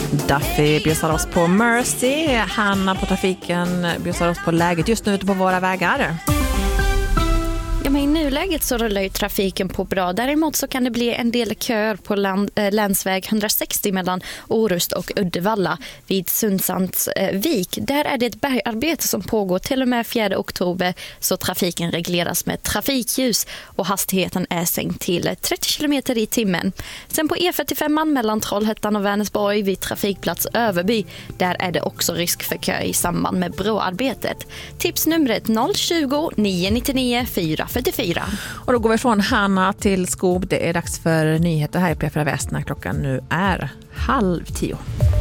Duffy bjussar oss på Mercy. Hanna på trafiken bjussar oss på läget just nu ute på våra vägar. Ja, men i nuläget så rullar ju trafiken på bra. Däremot så kan det bli en del kör på länsväg 160 mellan Orust och Uddevalla vid Sundsandsvik. Där är det ett bergarbete som pågår till och med 4 oktober, så trafiken regleras med trafikljus och hastigheten är sänkt till 30 km i timmen. Sen på E45 mellan Trollhättan och Vänersborg vid trafikplats Överby, där är det också risk för kö i samband med broarbetet. Tipsnumret 020 999 444. Och då går vi från Hanna till Skog. Det är dags för nyheter här i P4 Väst när klockan nu är 9:30.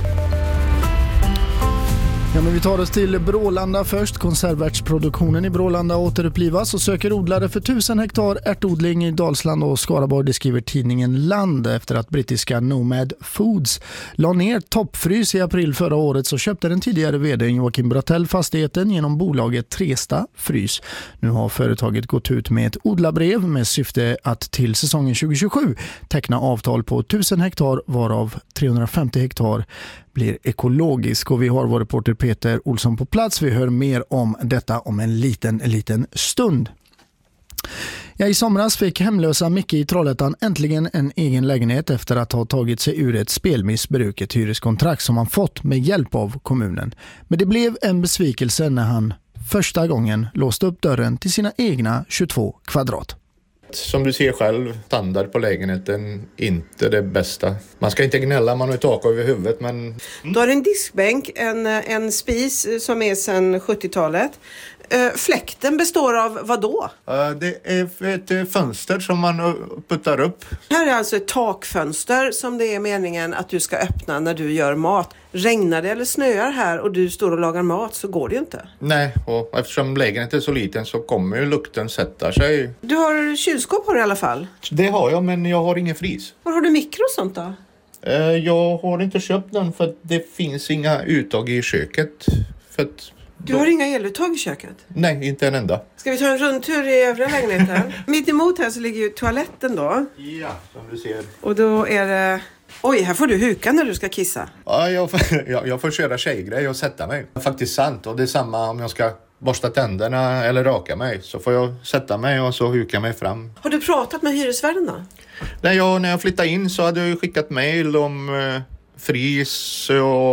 Ja, men vi tar oss till Brålanda först. Konservärtsproduktionen i Brålanda återupplivas och söker odlare för 1000 hektar ärtodling i Dalsland och Skaraborg. Det skriver tidningen Land efter att brittiska Nomad Foods la ner toppfrys i april förra året, så köpte den tidigare vd Joakim Bratell fastigheten genom bolaget Tresta Frys. Nu har företaget gått ut med ett odlarbrev med syfte att till säsongen 2027 teckna avtal på 1000 hektar varav 350 hektar blir ekologisk, och vi har vår reporter Peter Olsson på plats. Vi hör mer om detta om en liten stund. Ja, i somras fick hemlösa Micke i Trollhättan äntligen en egen lägenhet efter att ha tagit sig ur ett spelmissbruk, ett hyreskontrakt som han fått med hjälp av kommunen. Men det blev en besvikelse när han första gången låste upp dörren till sina egna 22 kvadrat. Som du ser själv, standard på lägenheten inte det bästa. Man ska inte gnälla, man har ett tak över huvudet, men... Du har en diskbänk, en spis som är sedan 70-talet. Fläkten består av vad då? Det är ett fönster som man puttar upp. Här är alltså ett takfönster som det är meningen att du ska öppna när du gör mat. Regnar det eller snöar här och du står och lagar mat så går det ju inte. Nej, och eftersom lägenheten är så liten så kommer ju lukten sätta sig. Du har kylskåp har du i alla fall? Det har jag, men jag har ingen frys. Var har du mikro och sånt då? Jag har inte köpt den för det finns inga uttag i köket. För att du har inga eluttag i köket? Nej, inte en enda. Ska vi ta en rundtur i övriga lägenheten? Mitt emot här så ligger ju toaletten då. Ja, som du ser. Och då är det... Oj, här får du huka när du ska kissa. Ja, jag får köra tjejgrej och sätta mig. Det är faktiskt sant, och det är samma om jag ska borsta tänderna eller raka mig. Så får jag sätta mig och så huka mig fram. Har du pratat med hyresvärden då? Nej, när jag flyttade in så hade jag skickat mejl om frys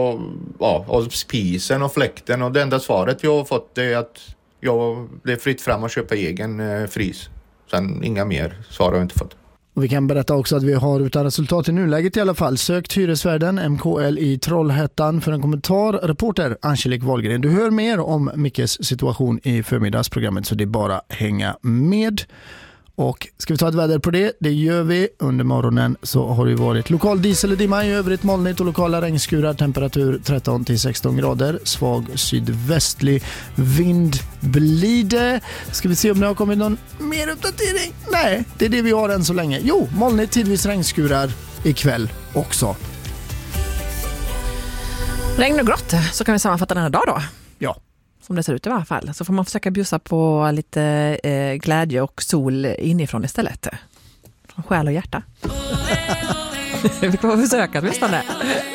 och spisen och fläkten. Och det enda svaret jag har fått är att jag blev fritt fram och köpa egen frys. Sen inga mer svar har jag inte fått. Och vi kan berätta också att vi har utan resultat i nuläget i alla fall sökt hyresvärden MKL i Trollhättan för en kommentar. Reporter Angelique Wahlgren. Du hör mer om Mickes situation i förmiddagsprogrammet, så det är bara hänga med. Och ska vi ta ett väder på det? Det gör vi. Under morgonen så har det varit lokal diesel och dimma, i övrigt molnigt och lokala regnskurar. Temperatur 13-16 grader. Svag sydvästlig vind blir det. Ska vi se om det har kommit någon mer uppdatering? Nej, det är det vi har än så länge. Jo, molnigt, tidvis regnskurar ikväll också. Regn och grått, så kan vi sammanfatta den här dag då. Ja. Som det ser ut i alla fall. Så får man försöka bjussa på lite glädje och sol inifrån istället. Från själ och hjärta. Vi får försöka nästan det.